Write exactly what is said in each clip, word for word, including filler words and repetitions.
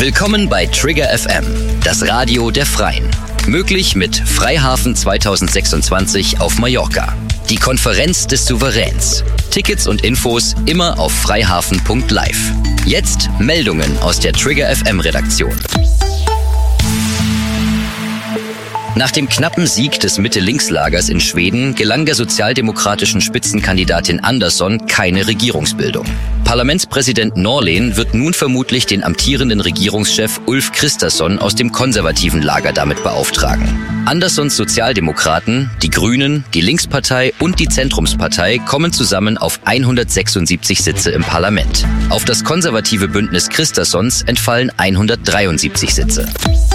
Willkommen bei Trigger F M, das Radio der Freien. Möglich mit Freihafen zwanzig sechsundzwanzig auf Mallorca. Die Konferenz des Souveräns. Tickets und Infos immer auf freihafen punkt live. Jetzt Meldungen aus der Trigger F M Redaktion. Nach dem knappen Sieg des Mitte-Links-Lagers in Schweden gelang der sozialdemokratischen Spitzenkandidatin Andersson keine Regierungsbildung. Parlamentspräsident Norlén wird nun vermutlich den amtierenden Regierungschef Ulf Kristersson aus dem konservativen Lager damit beauftragen. Anderssons Sozialdemokraten, die Grünen, die Linkspartei und die Zentrumspartei kommen zusammen auf hundertsechsundsiebzig Sitze im Parlament. Auf das konservative Bündnis Kristerssons entfallen hundertdreiundsiebzig Sitze.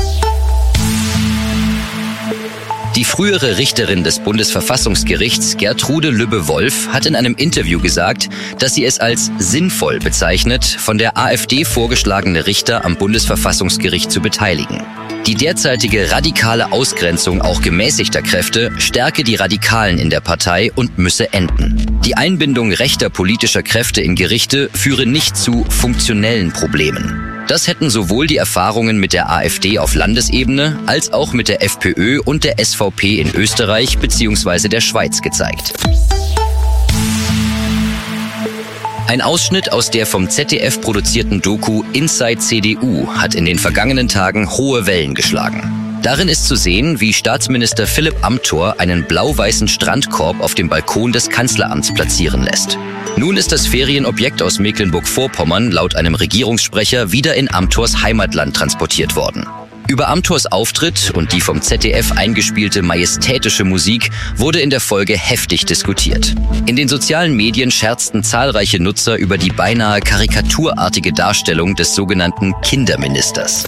Die frühere Richterin des Bundesverfassungsgerichts, Gertrude Lübbe-Wolf, hat in einem Interview gesagt, dass sie es als sinnvoll bezeichnet, von der AfD vorgeschlagene Richter am Bundesverfassungsgericht zu beteiligen. Die derzeitige radikale Ausgrenzung auch gemäßigter Kräfte stärke die Radikalen in der Partei und müsse enden. Die Einbindung rechter politischer Kräfte in Gerichte führe nicht zu funktionellen Problemen. Das hätten sowohl die Erfahrungen mit der AfD auf Landesebene als auch mit der FPÖ und der S V P in Österreich bzw. der Schweiz gezeigt. Ein Ausschnitt aus der vom Z D F produzierten Doku Inside C D U hat in den vergangenen Tagen hohe Wellen geschlagen. Darin ist zu sehen, wie Staatsminister Philipp Amthor einen blau-weißen Strandkorb auf dem Balkon des Kanzleramts platzieren lässt. Nun ist das Ferienobjekt aus Mecklenburg-Vorpommern laut einem Regierungssprecher wieder in Amthors Heimatland transportiert worden. Über Amthors Auftritt und die vom Z D F eingespielte majestätische Musik wurde in der Folge heftig diskutiert. In den sozialen Medien scherzten zahlreiche Nutzer über die beinahe karikaturartige Darstellung des sogenannten Kinderministers.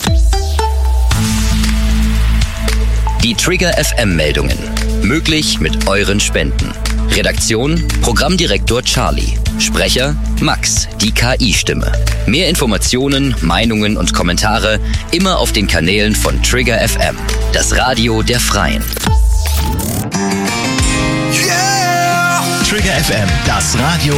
Die Trigger F M-Meldungen. Möglich mit euren Spenden. Redaktion: Programmdirektor Charlie. Sprecher: Max, die K I-Stimme. Mehr Informationen, Meinungen und Kommentare immer auf den Kanälen von Trigger F M, das Radio der Freien. Yeah! Trigger F M, das Radio